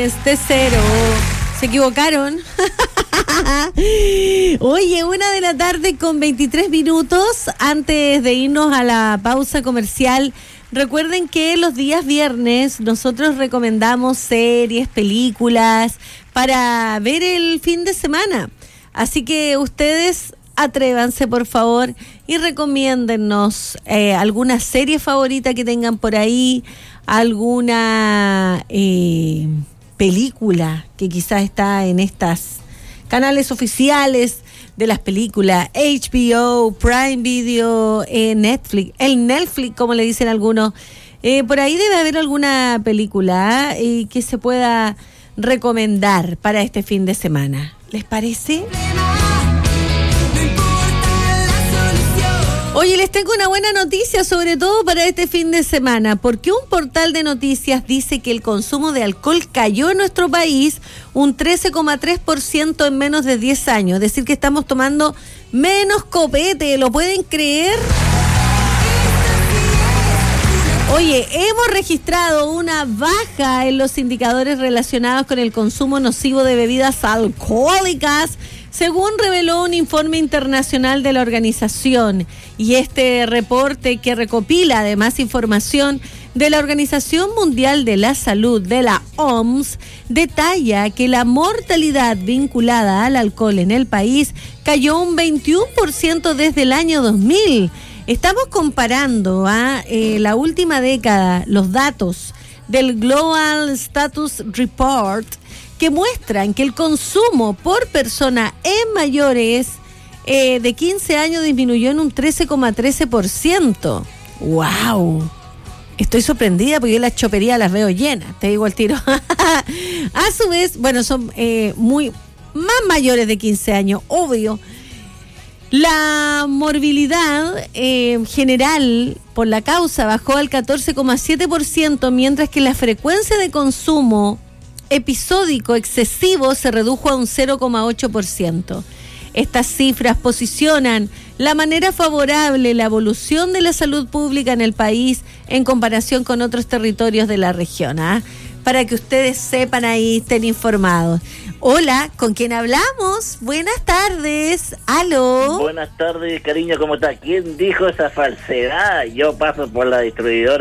desde cero. Se equivocaron. Oye, 1:00 p.m. con 23 minutos. Antes de irnos a la pausa comercial, recuerden que los días viernes nosotros recomendamos series, películas para ver el fin de semana. Así que ustedes atrévanse, por favor, y recomiéndennos alguna serie favorita que tengan por ahí, alguna película que quizás está en estas canales oficiales de las películas, HBO, Prime Video, Netflix, el Netflix, como le dicen algunos. Por ahí debe haber alguna película que se pueda recomendar para este fin de semana. ¿Les parece? Oye, les tengo una buena noticia, sobre todo para este fin de semana, porque un portal de noticias dice que el consumo de alcohol cayó en nuestro país un 13,3% en menos de 10 años. Es decir, que estamos tomando menos copete, ¿lo pueden creer? Oye, hemos registrado una baja en los indicadores relacionados con el consumo nocivo de bebidas alcohólicas, según reveló un informe internacional de la organización. Y este reporte, que recopila además información de la Organización Mundial de la Salud, de la OMS, detalla que la mortalidad vinculada al alcohol en el país cayó un 21% desde el año 2000. Estamos comparando a la última década los datos del Global Status Report, que muestran que el consumo por persona en mayores de 15 años disminuyó en un 13,13%. ¡Wow! Estoy sorprendida porque yo las choperías las veo llenas, te digo al tiro. A su vez, bueno, son muy más mayores de 15 años, obvio. La morbilidad general por la causa bajó al 14,7%, mientras que la frecuencia de consumo episódico excesivo se redujo a un 0,8%. Estas cifras posicionan la manera favorable la evolución de la salud pública en el país en comparación con otros territorios de la región, para que ustedes sepan ahí, estén informados. Hola, ¿con quién hablamos? Buenas tardes. ¿Aló? Buenas tardes, cariño, ¿cómo está? ¿Quién dijo esa falsedad? Yo paso por la distribuidora